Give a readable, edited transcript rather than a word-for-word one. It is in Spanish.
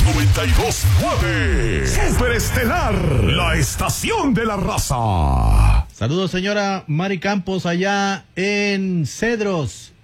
92.9. Superestelar, la estación de la raza. Saludos, señora Mari Campos, allá en Cedros.